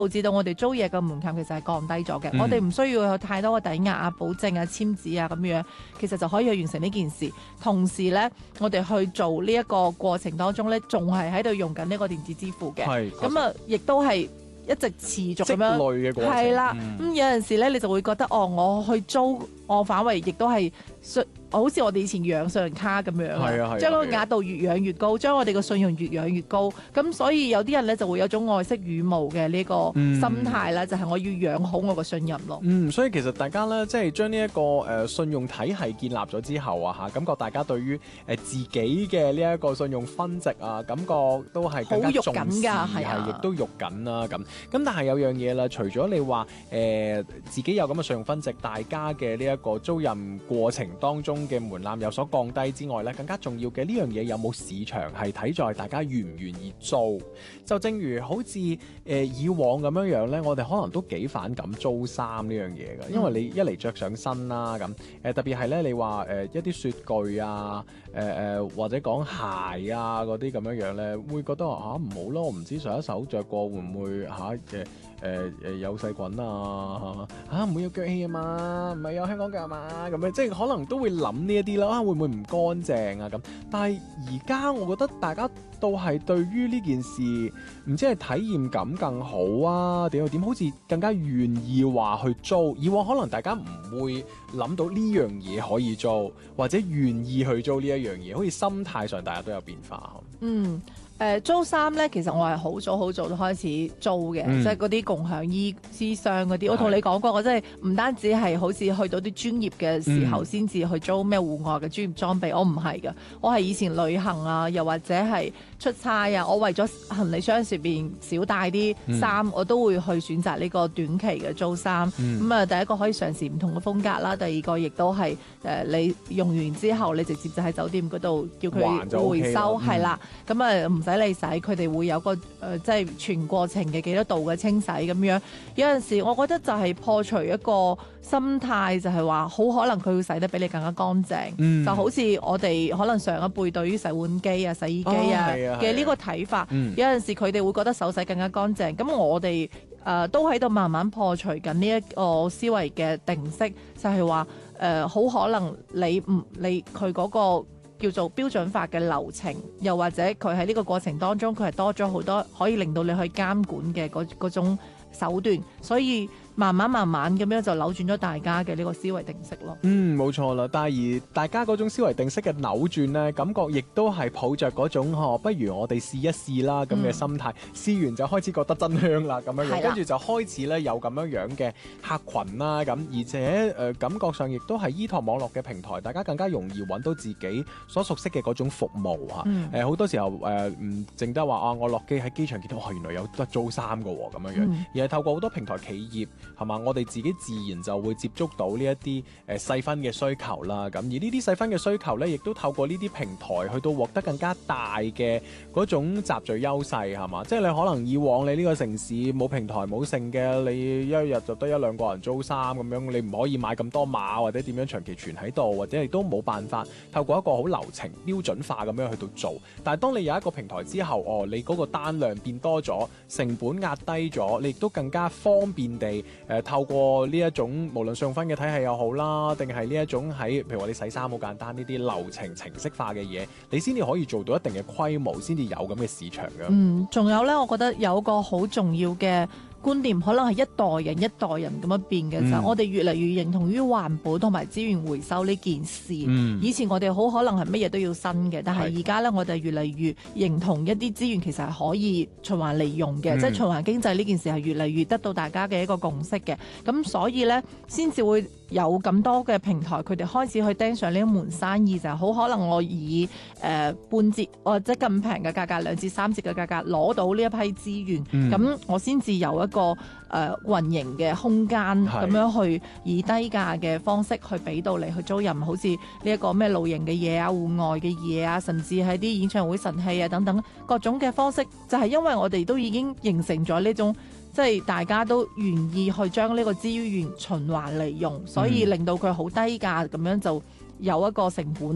導致到我哋租嘢嘅門檻其實係降低咗嘅。我哋唔需要有太多嘅抵押啊、保證啊、簽字啊咁樣，其實就可以去完成呢件事。同時咧，我哋去做呢一個過程當中咧，仲係喺度用緊呢個電子支付嘅。咁啊，亦都係一直持續咁樣積累嘅過程。 係啦，咁有陣時咧，你就會覺得我去租我範圍亦都係好似我哋以前養信用卡咁樣，將個額度越養越高，將我哋個信用越養越高。咁所以有啲人咧就會有種愛惜羽毛嘅呢個心態啦，就係我要養好我個信任咯。 所以其實大家咧，即係將呢一個信用體系建立咗之後啊，感覺大家對於自己嘅呢一個信用分值啊，感覺都係更加重視，係亦都喐緊啦咁。咁但係有樣嘢啦，除咗你話自己有咁嘅信用分值，大家嘅呢一個租賃過程當中嘅門檻有所降低之外咧，更加重要嘅呢樣嘢有冇市場係睇在大家願唔願意租。就正如好似以往咁樣咧，我哋可能都幾反感租衫呢樣嘢嘅，因為你一嚟着上身啦咁，特別係咧你話一啲雪具啊，或者講鞋啊嗰啲咁樣咧，會覺得唔好咯，我唔知上一手着過會唔會有細菌啊，唔會有腳氣啊嘛，唔係有香港腳啊嘛，咁樣即係可能都會諗呢一啲啦，會唔會唔乾淨啊咁？但係而家我覺得大家都係對於呢件事唔知係體驗感更好啊，點好似更加願意話去租。以往可能大家唔會諗到呢樣嘢可以租，或者願意去租呢一樣嘢，好似心態上大家都有變化。 租衫咧，其實我係好早都開始租嘅，即係嗰啲共享衣箱嗰啲。我同你講過，我真係唔單止係好似去到啲專業嘅時候先至去租咩戶外嘅專業裝備，我唔係㗎。我係以前旅行啊，又或者係出差啊，我為咗行李箱上邊少帶啲衫，我都會去選擇呢個短期嘅租衫。第一個可以嘗試唔同嘅風格啦，第二個亦都係你用完之後，你直接就喺酒店嗰度叫佢回收，係啦。咁唔使你洗，佢哋會有個即係全過程嘅幾多度嘅清洗咁樣。有陣時我覺得就係破除一個心態，就係話好可能佢會洗得比你更加乾淨。就好似我哋可能上一輩對於洗碗機啊、洗衣機嘅呢個睇法，有陣時佢哋會覺得手洗更加乾淨。咁我哋都喺度慢慢破除緊呢一個思維嘅定式，就係話好可能你佢嗰個叫做標準化嘅流程，又或者佢喺呢個過程當中，佢係多咗好多可以令到你去監管嘅嗰種手段，所以慢慢咁樣就扭轉咗大家嘅呢個思維定式咯。 冇錯啦。但係而大家嗰種思維定式嘅扭轉呢，感覺亦都係抱着嗰種不如我哋試一試啦咁嘅心態。試完就開始覺得真香啦咁樣，跟住就開始咧有咁樣嘅客群啦咁，而且感覺上亦都係依託網絡嘅平台，大家更加容易揾到自己所熟悉嘅嗰種服務嚇。好多時候唔淨得話我落機喺機場見到原來有得租衫嘅喎咁樣，而係透過好多平台企業係嘛，我哋自己自然就會接觸到呢一啲細分嘅需求啦。咁而呢啲細分嘅需求咧，亦都透過呢啲平台去到獲得更加大嘅嗰種集聚優勢係嘛。即係你可能以往你呢個城市冇平台冇剩嘅，你一日就得一兩個人租衫咁樣，你唔可以買咁多碼或者點樣長期存喺度，或者亦都冇辦法透過一個好流程標準化咁樣去到做。但係當你有一個平台之後，你嗰個單量變多咗，成本壓低咗，你亦都更加方便地透過呢一種無論信用分嘅體系又好啦，定係呢一種喺譬如話你洗衫好簡單呢啲流程程式化嘅嘢，你先至可以做到一定嘅規模，先至有咁嘅市場嘅。 仲有呢，我覺得有個好重要嘅觀念，可能係一代人一代人咁樣變嘅就係我哋越嚟越認同於環保同埋資源回收呢件事。以前我哋好可能係乜嘢都要新嘅，但係而家呢，我哋越嚟越認同一啲資源其實係可以循環利用嘅，即係循環經濟呢件事係越嚟越得到大家嘅一個共識嘅。咁所以呢，先至會有咁多嘅平台，佢哋開始去盯上呢一門生意，就係好可能我以半折或者咁平嘅價格，2至3折嘅價格攞到呢一批資源，咁我先至有一個運營嘅空間，咁樣去以低價嘅方式去俾到你去租賃，好似呢一個咩露營嘅嘢啊、戶外嘅嘢啊，甚至係啲演唱會神器啊等等各種嘅方式，就係因為我哋都已經形成咗呢種。即係大家都願意去將呢個資源循環利用，所以令到佢好低價咁樣就有一個成本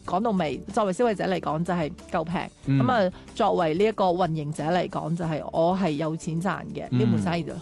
講到尾，作為消費者嚟講就係夠平， 嗯咁啊作為呢一個運營者嚟講就係我係有錢賺嘅，呢盤生意就